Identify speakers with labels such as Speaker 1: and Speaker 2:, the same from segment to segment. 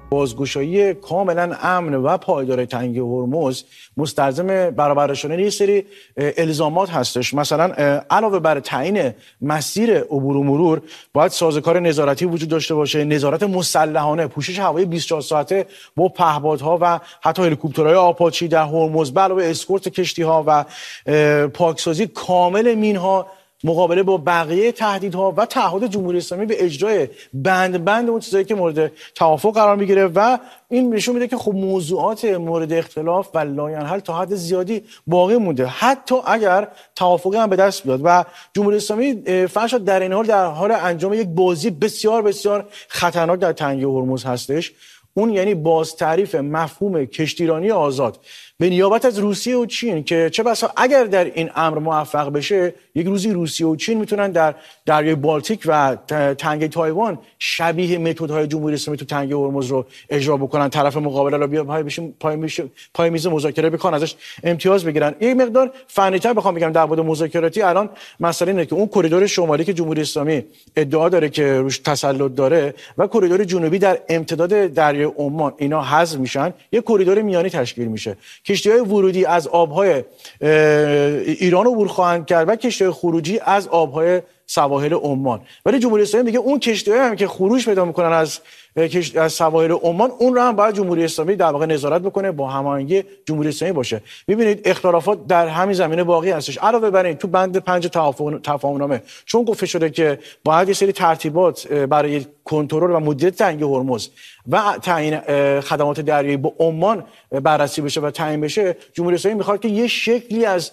Speaker 1: بازگشایی کاملا امن و پایدار تنگه هرمز مستلزم برآورده شدن یه سری الزامات هستش. مثلا علاوه بر تعیین مسیر عبور و مرور، باید سازوکار نظارتی وجود داشته باشه، نظارت مسلحانه، پوشش هوایی 24 ساعته با پهپادها و حتی هلیکوپترهای آپاچی در هرمز، به علاوه اسکورت کشتی‌ها و پاکسازی کامل مین‌ها، مقابله با بقیه تهدیدها و تعهد جمهوری اسلامی به اجرای بند اون چیزایی که مورد توافق قرار میگیره. و این نشون میده که خب موضوعات مورد اختلاف و لاینحل تا حد زیادی باقی مونده، حتی اگر توافقی هم به دست بیاد. و جمهوری اسلامی فرض در این حال در حال انجام یک بازی بسیار بسیار خطرناک در تنگه هرمز هستش. اون یعنی باز تعریف مفهوم کشتیرانی آزاد به نیابت از روسیه و چین، که چه بسا اگر در این امر موفق بشه یک روزی روسیه و چین میتونن در دریای بالتیک و تنگه تایوان شبیه متدهای جمهوری اسلامی تو تنگه هرمز رو اجرا بکنن، طرف مقابل رو بیا پای میز مذاکره بکنن، ازش امتیاز بگیرن. یه مقدار فنی‌تر بخوام بگم در مورد مذاکراتی، الان مسئله اینه که اون کریدور شمالی که جمهوری اسلامی ادعا داره که روش تسلط داره و کریدور جنوبی در امتداد دریای عمان، اینا حذف میشن، یک کریدور میانی تشکیل میشه. کشتی‌های ورودی از آب‌های ایران عبور خواهند کرد و کشتی‌های خروجی از آب‌های سواحل عمان. ولی جمهوری اسلامی میگه اون کشتی‌هایی هم که خروج پیدا می‌کنن از سواحل عمان، اون رو هم باید جمهوری اسلامی در واقع نظارت بکنه، با هماهنگی جمهوری اسلامی باشه. می‌بینید اختلافات در همین زمینه باقی هستش. علاوه بر این تو بند 5 تفاهم‌نامه چون گفته شده که باید یه سری ترتیبات برای کنترل و مدیریت تنگه هرمز و تعیین خدمات دریایی با عمان بررسی بشه و تعیین بشه، جمهوری اسلامی میخواد که یه شکلی از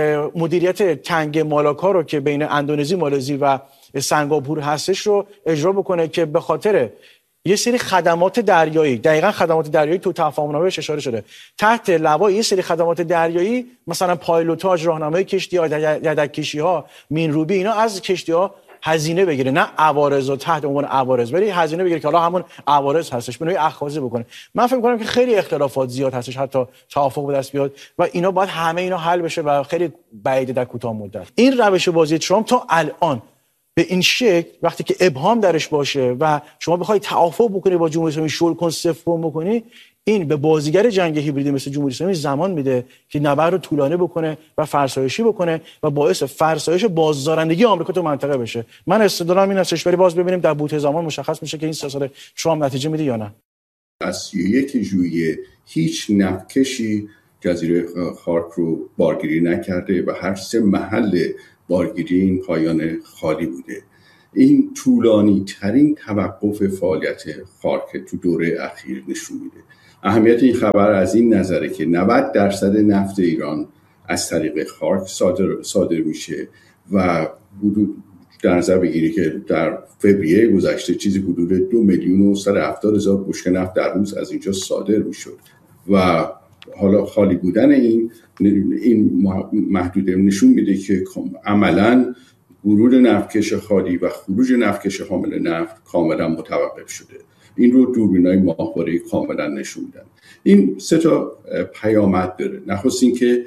Speaker 1: مدیریت تنگه مالاکا رو که بین اندونزی، مالزی و سنگاپور هستش رو اجرا بکنه، که به خاطر یه سری خدمات دریایی، دقیقاً خدمات دریایی تو تفاهم‌نامه اشاره شده، تحت لوای یه سری خدمات دریایی، مثلا پایلوتاژ، راهنمایی کشتی‌ها، یدک‌کشی‌ها، مین‌روبی، اینا از کشتی‌ها هزینه بگیره، نه عوارض، و تحت عنوان عوارض ولی هزینه بگیره که حالا همون عوارض هستش، به نوعی اخاذی بکنه. من فکر می‌کنم که خیلی اختلافات زیاد هستش حتی توافق به دست بیاد و اینا باید همه اینا حل بشه و خیلی بعیده در کوتاه مدت. این روش بازی ترامپ تا الان به این شکل وقتی که ابهام درش باشه و شما بخوای توافق بکنی با جمهوری اسلامی، شل کن، صفر کن بکنی، این به بازیگر جنگ هیبریدی مثل جمهوری اسلامی زمان میده که نبرد رو طولانی بکنه و فرسایشی بکنه و باعث فرسایش بازدارندگی آمریکا تو منطقه بشه. من استدلالم این هستش، ولی باز ببینیم در بوته زمان مشخص میشه که این سیاست ترامپ نتیجه میده یا نه.
Speaker 2: از 31 ژوئیه هیچ نفتکشی جزیره خارک رو بارگیری نکرده و هر 3 محل بارگیری این پایان خالی بوده. این طولانی ترین توقف فعالیت خارک تو دوره اخیر نشون میده. اهمیت این خبر از این نظره که 90% نفت ایران از طریق خارک صادر میشه و در نظر بگیری که در فوریه گذشته چیزی حدود 2,170,000 بشکه نفت در روز از اینجا صادر میشد و حالا خالی بودن این محدوده نشون میده که عملاً ورود نفتکش خالی و خروج نفتکش حامل نفت کاملا متوقف شده. این رو دوربینای ماهواره‌ای کاملا نشون میدن. این 3 پیامد داره. نخست این که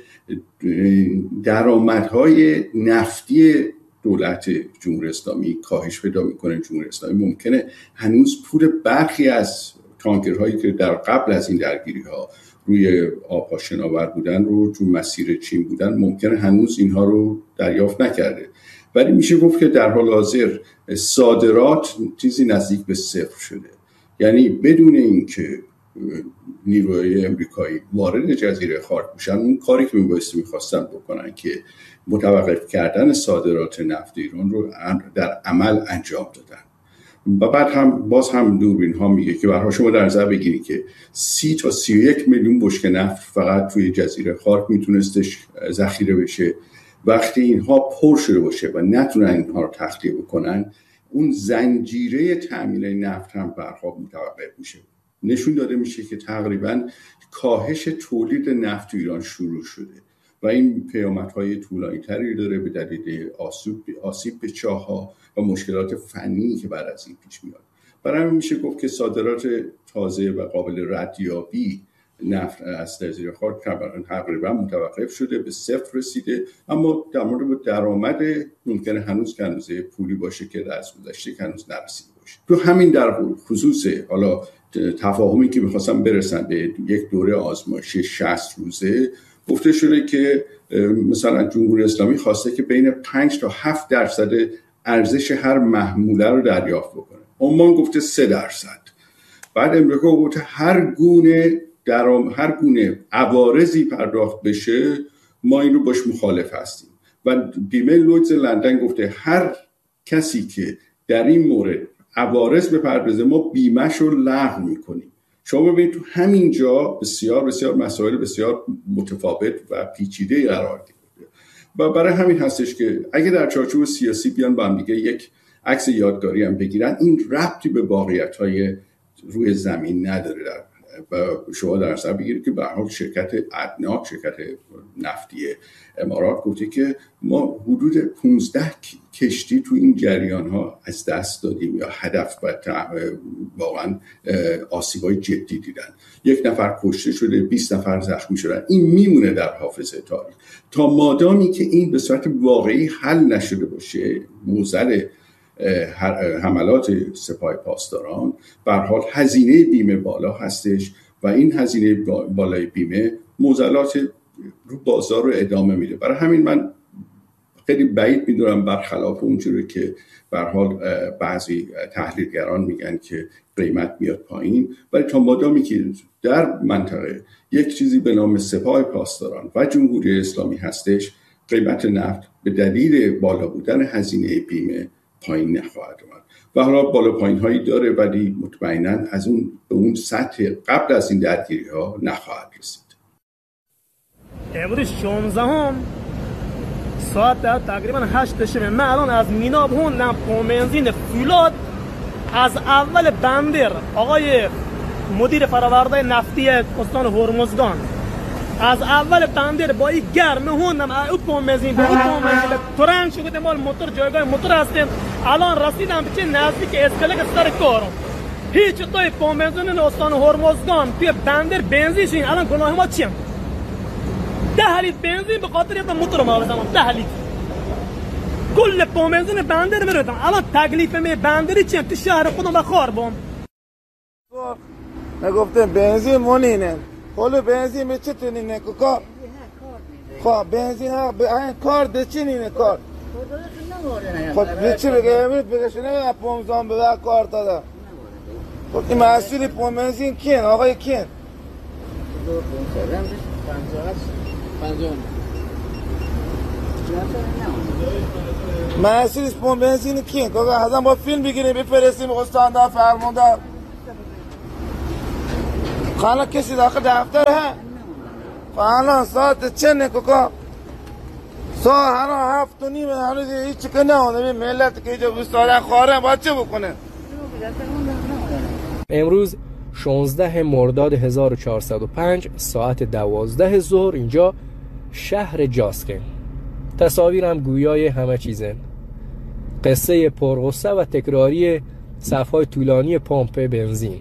Speaker 2: درآمدهای نفتی دولت جمهوری اسلامی کاهش پیدا میکنه. جمهوری اسلامی ممکنه هنوز پول برخی از تانکرهایی که در قبل از این درگیری‌ها روی آب‌ها شناور بودن رو تو مسیر چین بودن، ممکنه هنوز اینها رو دریافت نکرده. ولی میشه گفت که در حال حاضر صادرات چیزی نزدیک به 0 شده. یعنی بدون اینکه نیروهای امریکایی وارد جزیره خارک بشن، اون کاری که میخواستن بکنن که متوقف کردن صادرات نفت ایران رو در عمل انجام دادن. و بعد هم باز هم دوربین ها میگه که برای شما در نظر بگیرید که 30 تا 31 میلیون بشکه نفت فقط توی جزیره خارک میتونستش ذخیره بشه. وقتی اینها پر شده باشه و نتونن اینها رو تخلیه بکنن، اون زنجیره تامین نفت هم برخواب متوقف میشه. نشون داده میشه که تقریبا کاهش تولید نفت ایران شروع شده و این پیامدهای طولانی‌تری داره به دلیل آسیب به چاه‌ها و مشکلات فنی که بعد از این پیش میاد. برای همین میشه گفت که صادرات تازه و قابل ردیابی نفت از جزیره خارک تقریبا متوقف شده، به 0 رسیده. اما در مورد درآمد ممکنه هنوز پولی باشه که از گذشته هنوز نرسیده باشه. تو همین در خصوص حالا تفاهمی که میخواستم برسن به یک دوره آزمایشی 60 روزه، گفته شده که مثلا جمهوری اسلامی خواسته که بین 5 تا 7% ارزش هر محموله رو دریافت بکنه. عمان گفته 3%. بعد امریکا گفته هر گونه عوارضی پرداخت بشه ما این رو باش مخالف هستیم. و بیمه لویدز لندن گفته هر کسی که در این مورد عوارض بپردازه ما بیمه‌ش رو لغو میکنیم. شما ببینید تو همین جا بسیار بسیار مسائل بسیار متفاوت و پیچیده قرار گرفته و برای همین هستش که اگه در چارچوب سیاسی بیان با هم دیگه یک عکس یادگاری هم بگیرن، این ربطی به واقعیت‌های روی زمین نداره. و شما در نظر بگیرید که به هر حال شرکت ادناک، شرکت نفتی امارات، گفته که ما حدود 15 کشتی تو این جریان ها از دست دادیم یا هدف و واقعا آسیبای جدی دیدن. 1 نفر کشته شده، 20 نفر زخمی شدن. این میمونه در حافظه تاریخ تا مادامی که این به صورت واقعی حل نشده باشه. معضل حملات سپاه پاسداران به هر حال هزینه بیمه بالا هستش و این هزینه بالای بیمه معضلات رو بازار رو ادامه میده. برای همین من خیلی بعید میدونم، برخلاف اونجوری که به هر حال بعضی تحلیلگران میگن که قیمت میاد پایین، ولی تا مادامی که در منطقه یک چیزی به نام سپاه پاسداران و جمهوری اسلامی هستش، قیمت نفت به دلیل بالا بودن هزینه بیمه پایین نخواهد اومد. و حالا بالا پایین هایی داره ولی مطمئنا از اون به اون سطح قبل از این درگیری ها نخواهد رسید.
Speaker 3: امروز 16 ساعت تقریبا 8 شب من الان از مینا بهوندم بنزین فولاد از اول بندر آقای مدیر فرآورده نفتی استان هرمزگان از اول بندر با این گرم هوندم او بنزین ترنج شده مال موتور جایگاه موتور هستیم. الان رسیدم به نزدیک اسکلک سر کارم. هیچ توی بنزین استان هرمزگان توی بندر بنزینشین الان گناه ما چیه؟ 10 لیتر بنزین به خاطر این موتور ما بزنم 10 لیتر کل بنزین بندر میردم. الان تکلیف می بندری چیه؟ تو شهر خودم بخار بام
Speaker 4: نگفتم بنزین مونینه خلو بنزین به چه تونینه که کار خواه بنزین ها کار ده چی نینه کار خود به چی بگه امید بگه شنه پومزان به کار داده. خب این مسئولی بنزین کین آقای کین مسئولی بنزین کین که ازم با فیلم بگیریم بفرستیم استانده فرمونده خالا کسی داخل دفتر ها خالا ساعت چنه که ساعت هنو 7:30 هنوز هیچ که نه ملت که اینجا بستادن خواره باید چه بکنه.
Speaker 5: امروز 16 مرداد 1405 ساعت 12 ظهر اینجا شهر جاسکن. تصاویرم گویای همه چیزن. قصه پرغصه و تکراری صفهای طولانی پمپ بنزین.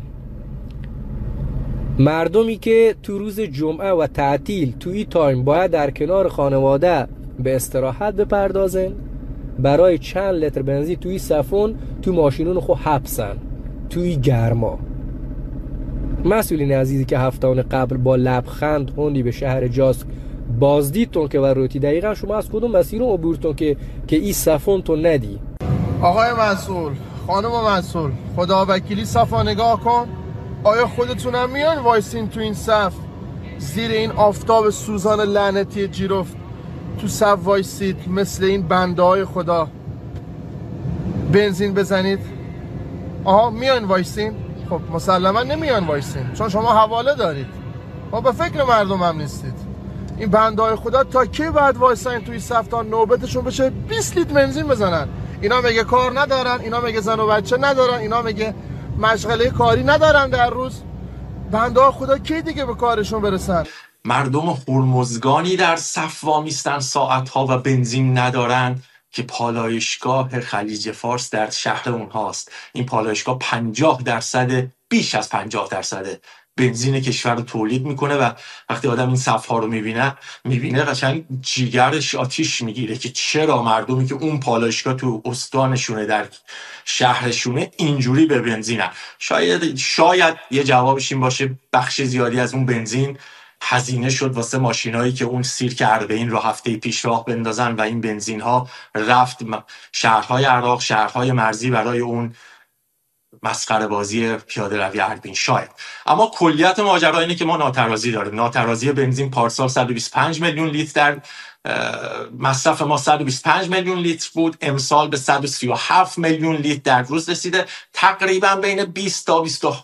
Speaker 5: مردمی که تو روز جمعه و تعطیل توی تایم باید در کنار خانواده به استراحت بپردازن، برای چند لیتر بنزین توی صفون تو ماشینون خود حبسن توی گرما. مسئولین عزیزی که هفتهان قبل با لبخند هندی به شهر جاسک بازدیدتون که وروتی دقیقا شما از کدوم مسیر رو عبورتون که این صفون تو ندی؟
Speaker 6: آقای مسئول، خانم مسئول، خدا وکیلی صفا نگاه کن. آیا خودتونم میان وایسین تو این صف زیر این آفتاب سوزان لعنتی جیرفت تو صف وایسید مثل این بنده های خدا بنزین بزنید؟ آها میان وایسین؟ خب مسلما نمیان وایسین چون شما حواله دارید ما به فکر مردم هم نیستید. این بنده های خدا تا کی بعد وایسین توی صف تا نوبتشون بشه 20 لیتر بنزین بزنن؟ اینا میگه کار ندارن، اینا میگه زن و بچه ندارن، اینا میگه مشغله کاری ندارن در روز. بنده ها خدا کی دیگه به کارشون برسن؟
Speaker 7: مردم هرمزگانی در صف وامیستن ساعتها و بنزین ندارن که پالایشگاه خلیج فارس در شهر اونهاست. این پالایشگاه 50% بیش از 50% بنزین کشور رو تولید میکنه و وقتی آدم این صفها رو میبینه قشنگ جیگرش آتیش میگیره که چرا مردمی که اون پالایشگاه تو استانشونه، در شهرشونه، اینجوری به بنزینن. شاید یه جوابش این باشه بخش زیادی از اون بنزین هزینه شد واسه ماشینایی که اون سیرک اربعین رو هفته پیش راه بندازن و این بنزین ها رفت شهرهای عراق، شهرهای مرزی برای اون مسخره بازی پیاده روی اربعین. شاید. اما کلیت ماجرا اینه که ما ناترازی داریم. ناترازی بنزین پارسال 125 میلیون لیتر در مصرف ما 125 میلیون لیتر بود، امسال به 137 میلیون لیتر در روز رسیده. تقریبا بین 20 تا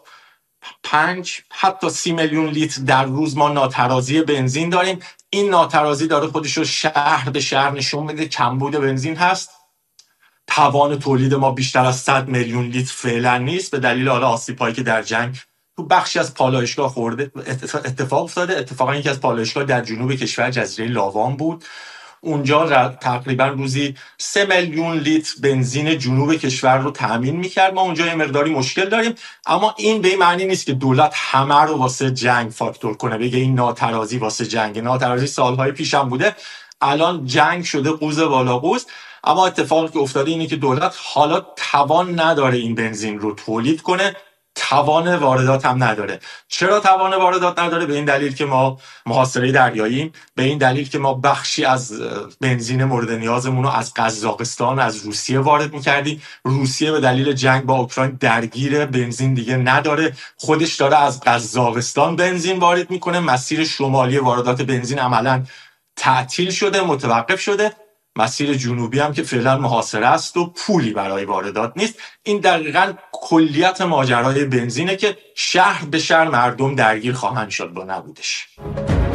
Speaker 7: 25 حتی 30 میلیون لیتر در روز ما ناترازی بنزین داریم. این ناترازی داره خودش رو شهر به شهر نشون میده. کمبود بنزین هست. توان تولید ما بیشتر از 100 میلیون لیتر فعلا نیست به دلیل حالا آسیب‌هایی که در جنگ تو بخشی از پالایشگاه خورده اتفاق افتاده. اتفاقا یکی از پالایشگاه در جنوب کشور جزیره لاوان بود. اونجا تقریبا روزی 3 میلیون لیتر بنزین جنوب کشور رو تامین میکرد. ما اونجا یه مقداری مشکل داریم، اما این به این معنی نیست که دولت همه رو واسه جنگ فاکتور کنه، بگه این ناترازی واسه جنگ. ناترازی سالهای پیش هم بوده، الان جنگ شده قوز بالا قوز. اما اتفاقی که افتاده اینه که دولت حالا توان نداره این بنزین رو تولید کنه، توان واردات هم نداره. چرا توان واردات نداره؟ به این دلیل که ما محاصره دریاییم، به این دلیل که ما بخشی از بنزین مورد نیازمون رو از قزاقستان، از روسیه وارد می‌کردیم. روسیه به دلیل جنگ با اوکراین درگیر، بنزین دیگه نداره، خودش داره از قزاقستان بنزین وارد میکنه. مسیر شمالی واردات بنزین عملاً تعطیل شده، متوقف شده. مسیر جنوبی هم که فعلا محاصره است و پولی برای واردات نیست. این دقیقاً کلیت ماجرای بنزینه که شهر به شهر مردم درگیر خواهند شد با نبودش.